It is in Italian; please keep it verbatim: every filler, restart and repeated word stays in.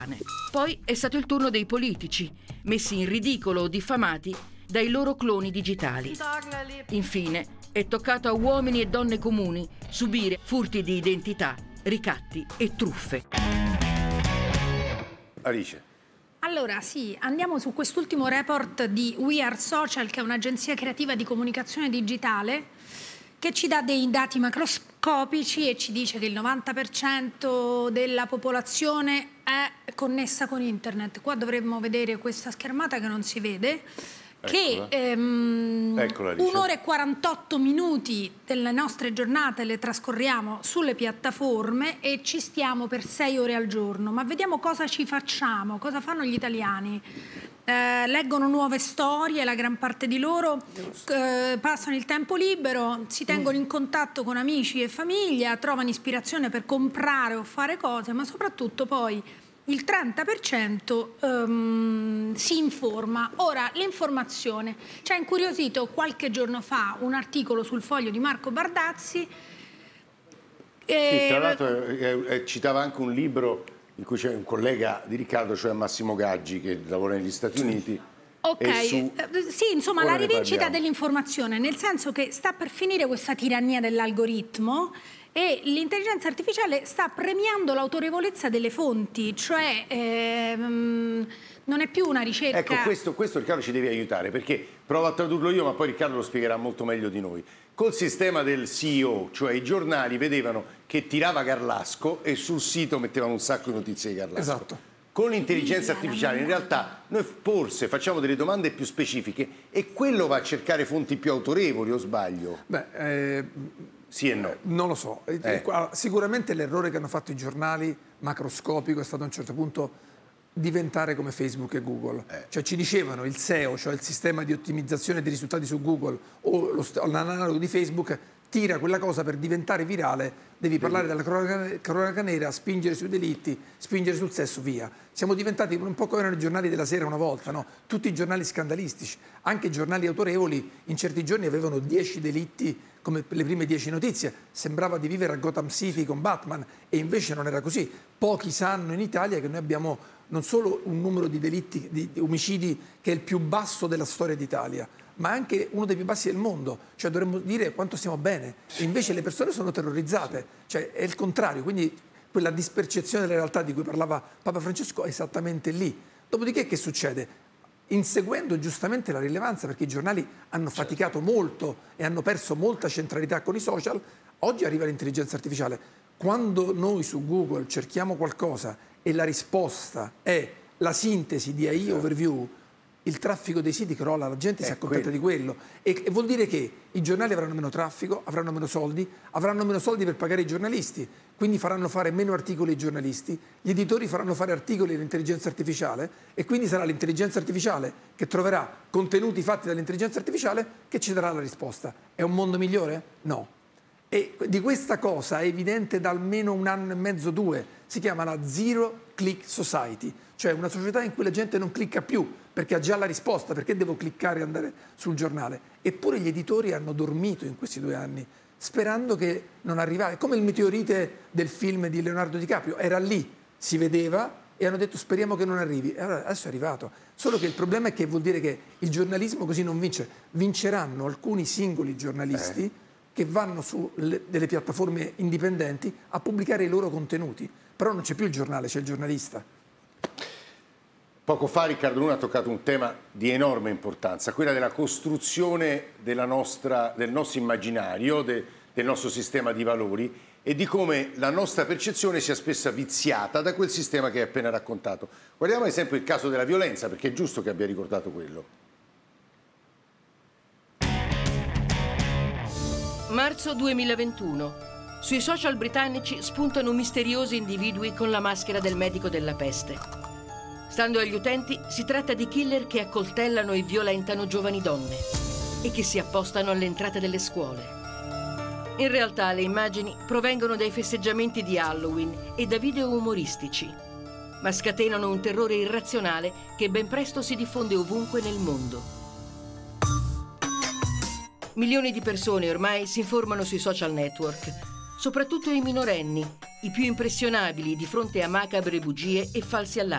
Poi è stato il turno dei politici, messi in ridicolo o diffamati dai loro cloni digitali. Infine è toccato a uomini e donne comuni subire furti di identità, ricatti e truffe. Alice. Allora sì, andiamo su quest'ultimo report di We Are Social, che è un'agenzia creativa di comunicazione digitale, che ci dà dei dati macroscopici e ci dice che il novanta per cento della popolazione è connessa con internet. Qua dovremmo vedere questa schermata che non si vede, che ehm, un'ora e quarantotto minuti delle nostre giornate le trascorriamo sulle piattaforme e ci stiamo per sei ore al giorno. Ma vediamo cosa ci facciamo, cosa fanno gli italiani. Eh, leggono nuove storie, la gran parte di loro eh, passano il tempo libero, si tengono in contatto con amici e famiglia, trovano ispirazione per comprare o fare cose, ma soprattutto poi il trenta per cento um, si informa. Ora, l'informazione. Ci ha incuriosito qualche giorno fa un articolo sul Foglio di Marco Bardazzi. E... Sì, tra l'altro eh, eh, citava anche un libro in cui c'è un collega di Riccardo, cioè Massimo Gaggi, che lavora negli Stati Uniti. Ok, su... sì, insomma, Ora la rivincita dell'informazione, nel senso che sta per finire questa tirannia dell'algoritmo e l'intelligenza artificiale sta premiando l'autorevolezza delle fonti, cioè ehm, non è più una ricerca... Ecco, questo, questo Riccardo ci deve aiutare, perché provo a tradurlo io, ma poi Riccardo lo spiegherà molto meglio di noi. Col sistema del C E O, cioè i giornali vedevano che tirava Garlasco e sul sito mettevano un sacco di notizie di Garlasco. Esatto. Con l'intelligenza artificiale in realtà noi forse facciamo delle domande più specifiche e quello va a cercare fonti più autorevoli, o sbaglio? Beh, eh, sì e no. Non lo so. Eh. Sicuramente l'errore che hanno fatto i giornali macroscopico è stato a un certo punto diventare come Facebook e Google. Eh. Cioè ci dicevano il S E O, cioè il sistema di ottimizzazione dei risultati su Google o, lo, o l'analogo di Facebook, tira quella cosa per diventare virale, devi parlare della cronaca, cronaca nera, spingere sui delitti, spingere sul sesso, via. Siamo diventati un po' come erano i giornali della sera una volta, no? Tutti i giornali scandalistici, anche i giornali autorevoli in certi giorni avevano dieci delitti come le prime dieci notizie, sembrava di vivere a Gotham City con Batman e invece non era così. Pochi sanno in Italia che noi abbiamo non solo un numero di delitti, di omicidi che è il più basso della storia d'Italia, ma anche uno dei più bassi del mondo, cioè dovremmo dire quanto stiamo bene, e invece le persone sono terrorizzate, cioè è il contrario, quindi quella dispercezione della realtà di cui parlava Papa Francesco è esattamente lì. Dopodiché che succede? Inseguendo giustamente la rilevanza, perché i giornali hanno faticato molto e hanno perso molta centralità con i social, oggi arriva l'intelligenza artificiale. Quando noi su Google cerchiamo qualcosa e la risposta è la sintesi di A I overview, il traffico dei siti crolla, la gente è si accontenta di quello e, e vuol dire che i giornali avranno meno traffico, avranno meno soldi, avranno meno soldi per pagare i giornalisti, quindi faranno fare meno articoli ai giornalisti, gli editori faranno fare articoli all'intelligenza artificiale e quindi sarà l'intelligenza artificiale che troverà contenuti fatti dall'intelligenza artificiale che ci darà la risposta. È un mondo migliore? No. E di questa cosa è evidente da almeno un anno e mezzo, due, si chiama la Zero Click Society, cioè una società in cui la gente non clicca più perché ha già la risposta, perché devo cliccare e andare sul giornale. Eppure gli editori hanno dormito in questi due anni, sperando che non arrivasse. Come il meteorite del film di Leonardo DiCaprio, era lì, si vedeva e hanno detto speriamo che non arrivi. E allora adesso è arrivato. Solo che il problema è che vuol dire che il giornalismo così non vince. Vinceranno alcuni singoli giornalisti eh. che vanno su le, delle piattaforme indipendenti a pubblicare i loro contenuti. Però non c'è più il giornale, c'è il giornalista. Poco fa Riccardo Luna ha toccato un tema di enorme importanza, quella della costruzione della nostra, del nostro immaginario, de, del nostro sistema di valori e di come la nostra percezione sia spesso viziata da quel sistema che hai appena raccontato. Guardiamo ad esempio il caso della violenza, perché è giusto che abbia ricordato quello. Marzo duemilaventuno. Sui social britannici spuntano misteriosi individui con la maschera del medico della peste. Stando agli utenti, si tratta di killer che accoltellano e violentano giovani donne e che si appostano all'entrata delle scuole. In realtà le immagini provengono dai festeggiamenti di Halloween e da video umoristici, ma scatenano un terrore irrazionale che ben presto si diffonde ovunque nel mondo. Milioni di persone ormai si informano sui social network, soprattutto i minorenni, i più impressionabili di fronte a macabre bugie e falsi allarmi.